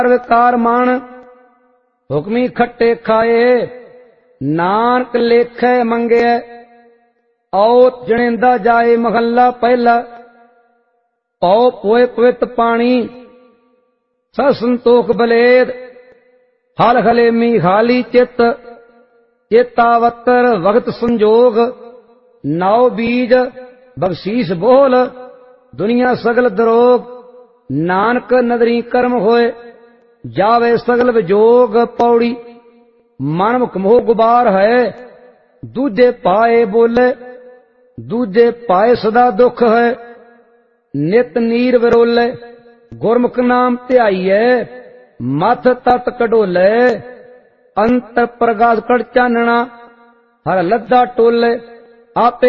विकार मान हुक्मी खट्टे खाए नानक लेखे मंगे औत जनेंदा जाए महला पहला पौ पोए पवित पानी संतोख बलेद हल हलेमी हाली चित चेतावतर वक्त संजोग नौ बीज बख्शीश बोल दुनिया सगल दरोग नानक नदरी कर्म होए जावे सगल विजोग पौड़ी मन मुख मोह गुबार है दूजे पाए बोले दूजे पाए सदा दुख है नित नीर विरोले गुरमुख नाम ध्याईए मथ तट कढोले अंत प्रगास कड़ चानना हर लद्दा टोले आपे